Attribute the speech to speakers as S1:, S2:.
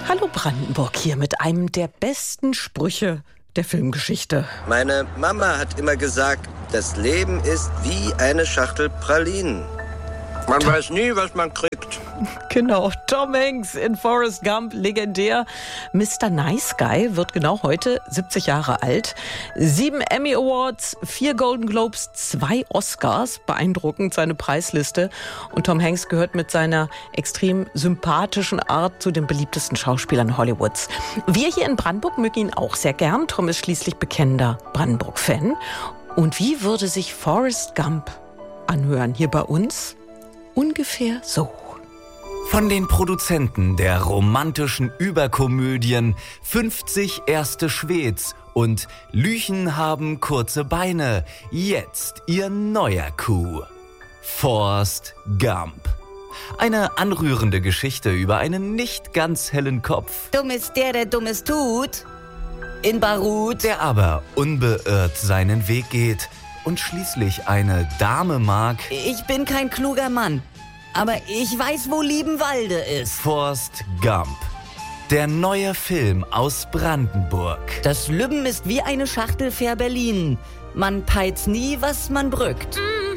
S1: Hallo Brandenburg hier mit einem der besten Sprüche der Filmgeschichte.
S2: Meine Mama hat immer gesagt, das Leben ist wie eine Schachtel Pralinen. Man weiß nie, was man kriegt.
S1: Genau, Tom Hanks in Forrest Gump, legendär. Mr. Nice Guy wird genau heute 70 Jahre alt. 7 Emmy Awards, 4 Golden Globes, 2 Oscars. Beeindruckend seine Preisliste. Und Tom Hanks gehört mit seiner extrem sympathischen Art zu den beliebtesten Schauspielern Hollywoods. Wir hier in Brandenburg mögen ihn auch sehr gern. Tom ist schließlich bekennender Brandenburg-Fan. Und wie würde sich Forrest Gump anhören hier bei uns? Ungefähr so.
S3: Von den Produzenten der romantischen Überkomödien 50 Erste Schweds und Lüchen haben kurze Beine, jetzt ihr neuer Coup. Forrest Gump. Eine anrührende Geschichte über einen nicht ganz hellen Kopf.
S4: Dumm ist der Dummes tut. In Barut.
S3: Der aber unbeirrt seinen Weg geht und schließlich eine Dame mag.
S4: Ich bin kein kluger Mann, aber ich weiß, wo Liebenwalde ist.
S3: Forrest Gump. Der neue Film aus Brandenburg.
S4: Das Lübben ist wie eine Schachtel Fährberlin. Man peizt nie, was man brückt.